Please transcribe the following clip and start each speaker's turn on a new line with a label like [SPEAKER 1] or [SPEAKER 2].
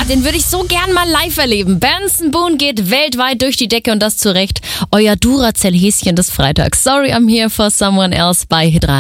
[SPEAKER 1] den würde ich so gern mal live erleben. Benson Boone geht weltweit durch die Decke und das zu Recht. Euer Duracell-Häschen des Freitags. Sorry, I'm here for someone else bei Hit